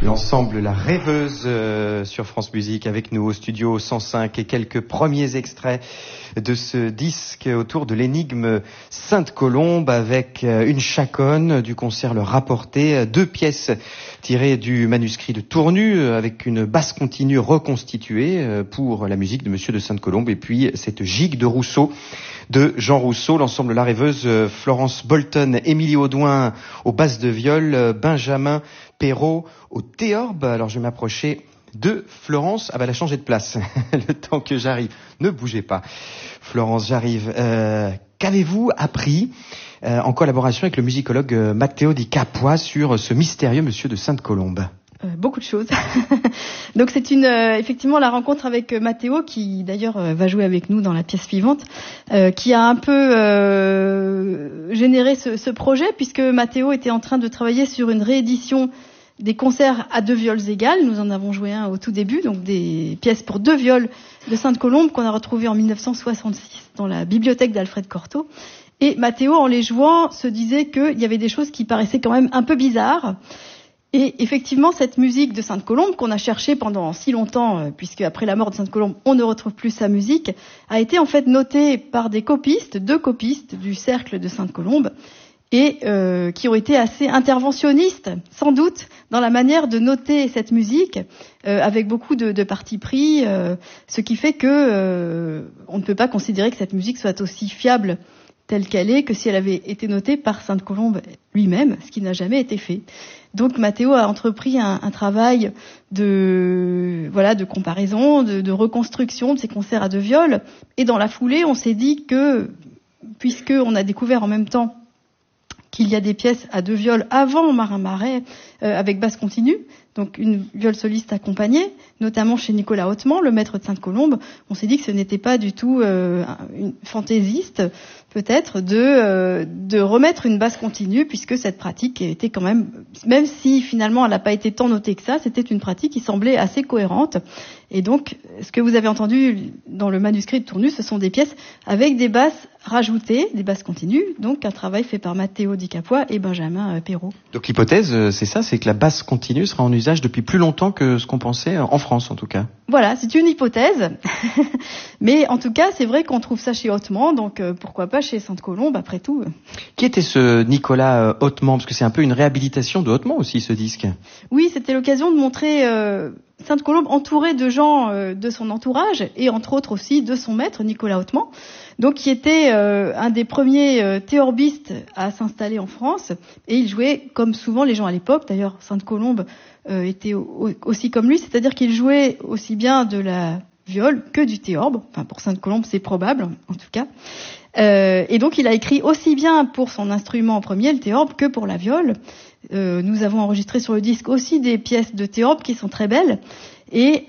L'ensemble La Rêveuse sur France Musique avec nous au studio 105 et quelques premiers extraits de ce disque autour de l'énigme Sainte-Colombe avec une chaconne du concert Le Rapporté, 2 pièces tirées du manuscrit de Tournu avec une basse continue reconstituée pour la musique de Monsieur de Sainte-Colombe et puis cette gigue de Rousseau de Jean Rousseau, l'ensemble La Rêveuse, Florence Bolton, Émilie Audouin aux basses de viol, Benjamin Perrault au théorbe. Alors je vais m'approcher de Florence. Ah bah elle a changé de place. Le temps que j'arrive. Ne bougez pas. Florence, j'arrive. Qu'avez-vous appris en collaboration avec le musicologue Matteo Di Capua sur ce mystérieux Monsieur de Sainte-Colombe? Beaucoup de choses. Donc c'est effectivement la rencontre avec Matteo qui d'ailleurs va jouer avec nous dans la pièce suivante, qui a un peu généré ce projet puisque Matteo était en train de travailler sur une réédition des concerts à 2 viols égales. Nous en avons joué un au tout début, donc des pièces pour 2 viols de Sainte-Colombe qu'on a retrouvées en 1966 dans la bibliothèque d'Alfred Cortot. Et Matteo, en les jouant, se disait qu'il y avait des choses qui paraissaient quand même un peu bizarres. Et effectivement, cette musique de Sainte-Colombe, qu'on a cherchée pendant si longtemps, puisque après la mort de Sainte-Colombe, on ne retrouve plus sa musique, a été en fait notée par des copistes, 2 copistes du cercle de Sainte-Colombe, et qui ont été assez interventionnistes, sans doute, dans la manière de noter cette musique, avec beaucoup de parti pris, ce qui fait que on ne peut pas considérer que cette musique soit aussi fiable telle qu'elle est que si elle avait été notée par Sainte-Colombe lui-même, ce qui n'a jamais été fait. Donc Matteo a entrepris un travail de comparaison, de reconstruction de ces concerts à 2 viols, et dans la foulée, on s'est dit que, puisque on a découvert en même temps qu'il y a des pièces à 2 viols avant Marin Marais avec basse continue, donc une viole soliste accompagnée, notamment chez Nicolas Hautement, le maître de Sainte-Colombe. On s'est dit que ce n'était pas du tout une fantaisiste, peut-être, de remettre une basse continue, puisque cette pratique était quand même si finalement elle n'a pas été tant notée que ça, c'était une pratique qui semblait assez cohérente. Et donc, ce que vous avez entendu dans le manuscrit de Tournu, ce sont des pièces avec des basses rajoutées, des basses continues, donc un travail fait par Matteo Di Capua et Benjamin Perrault. Donc l'hypothèse, c'est ça, c'est que la basse continue sera en usage depuis plus longtemps que ce qu'on pensait, en France en tout cas. Voilà, c'est une hypothèse, mais en tout cas, c'est vrai qu'on trouve ça chez Hautement, donc pourquoi pas chez Sainte-Colombe après tout. Qui était ce Nicolas Hautement? Parce que c'est un peu une réhabilitation de Hautement aussi, ce disque. Oui, c'était l'occasion de montrer Sainte-Colombe entourée de gens de son entourage, et entre autres aussi de son maître, Nicolas Hautement, donc qui était un des premiers théorbistes à s'installer en France, et il jouait comme souvent les gens à l'époque. D'ailleurs, Sainte-Colombe était aussi comme lui, c'est-à-dire qu'il jouait aussi bien de la viole que du théorbe. Enfin, pour Sainte-Colombe, c'est probable, en tout cas. Et donc, il a écrit aussi bien pour son instrument en premier, le théorbe, que pour la viole. Nous avons enregistré sur le disque aussi des pièces de théorbe qui sont très belles. Et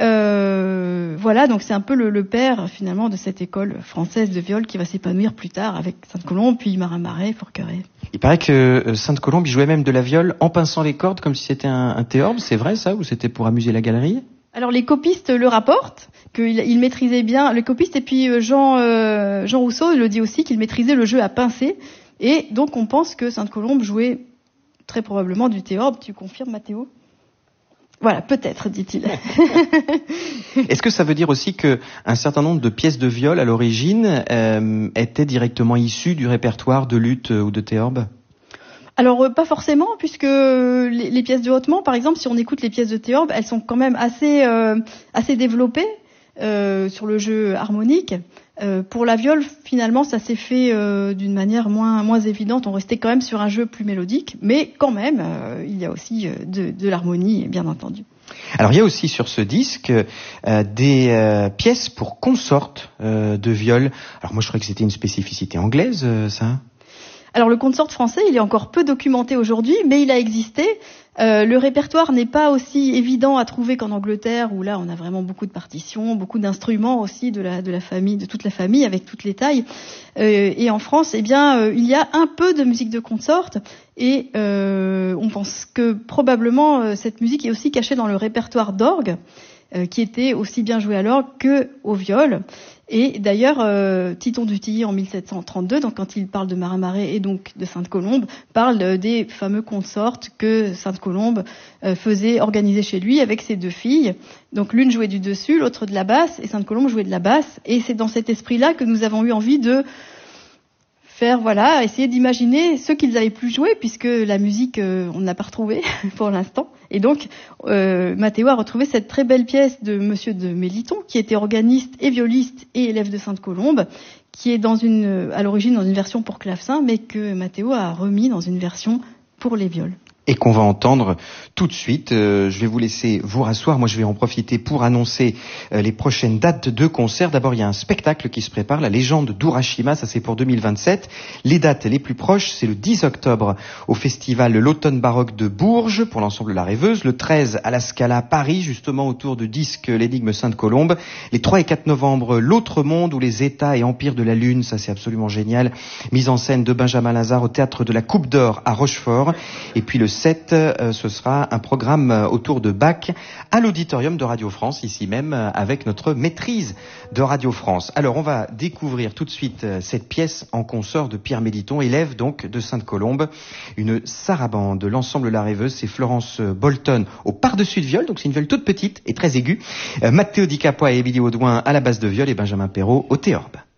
voilà, donc c'est un peu le père, finalement, de cette école française de viole qui va s'épanouir plus tard avec Sainte-Colombe, puis Marin Marais, Forqueray. Il paraît que Sainte-Colombe, il jouait même de la viole en pinçant les cordes comme si c'était un théorbe. C'est vrai ça, ou c'était pour amuser la galerie? Alors les copistes le rapportent, qu'il maîtrisait bien, les copistes, et puis Jean Rousseau le dit aussi, qu'il maîtrisait le jeu à pincer. Et donc on pense que Sainte-Colombe jouait très probablement du théorbe. Tu confirmes, Matteo? Voilà, peut-être, dit-il. Est-ce que ça veut dire aussi que un certain nombre de pièces de viol à l'origine étaient directement issues du répertoire de luth ou de théorbe? Alors pas forcément, puisque les pièces de Hautement, par exemple, si on écoute les pièces de théorbe, elles sont quand même assez développées sur le jeu harmonique. Pour la viole, finalement, ça s'est fait d'une manière moins évidente. On restait quand même sur un jeu plus mélodique, mais quand même, il y a aussi de l'harmonie, bien entendu. Alors il y a aussi sur ce disque des pièces pour consortes de viol. Alors moi je croyais que c'était une spécificité anglaise, ça. Alors le consort français, il est encore peu documenté aujourd'hui, mais il a existé. Le répertoire n'est pas aussi évident à trouver qu'en Angleterre, où là on a vraiment beaucoup de partitions, beaucoup d'instruments aussi de la famille, de toute la famille, avec toutes les tailles. Et en France, il y a un peu de musique de consort, et on pense que probablement cette musique est aussi cachée dans le répertoire d'orgue. qui était aussi bien joué à l'orgue que au viol. Et d'ailleurs, Titon du Tilly en 1732, donc quand il parle de Marin-Marais et donc de Sainte-Colombe, parle des fameux consorts que Sainte-Colombe faisait organiser chez lui avec ses deux filles. Donc l'une jouait du dessus, l'autre de la basse, et Sainte-Colombe jouait de la basse. Et c'est dans cet esprit-là que nous avons eu envie de faire, essayer d'imaginer ce qu'ils avaient plus joué, puisque la musique, on n'a pas retrouvé pour l'instant. Et donc, Mathéo a retrouvé cette très belle pièce de Monsieur de Méliton, qui était organiste et violiste et élève de Sainte-Colombe, qui est à l'origine dans une version pour clavecin, mais que Mathéo a remis dans une version pour les viols. Et qu'on va entendre tout de suite. Je vais vous laisser vous rasseoir. Moi, je vais en profiter pour annoncer les prochaines dates de concert. D'abord, il y a un spectacle qui se prépare, La légende d'Urashima. Ça, c'est pour 2027. Les dates les plus proches, c'est le 10 octobre au festival L'Automne Baroque de Bourges pour l'ensemble La Rêveuse. Le 13 à la Scala Paris, justement autour du disque L'énigme Sainte-Colombe. Les 3 et 4 novembre, L'Autre Monde ou les États et Empires de la Lune. Ça, c'est absolument génial. Mise en scène de Benjamin Lazare au théâtre de la Coupe d'Or à Rochefort. Et puis le 7, ce sera un programme autour de Bach à l'auditorium de Radio France, ici même, avec notre maîtrise de Radio France. Alors, on va découvrir tout de suite cette pièce en consort de Pierre Méliton, élève donc de Sainte-Colombe, une sarabande. L'ensemble La Rêveuse, c'est Florence Bolton au par-dessus de viol, donc c'est une viole toute petite et très aiguë. Matteo Di Capua et Émilie Audouin à la basse de viol et Benjamin Perrault au théorbe.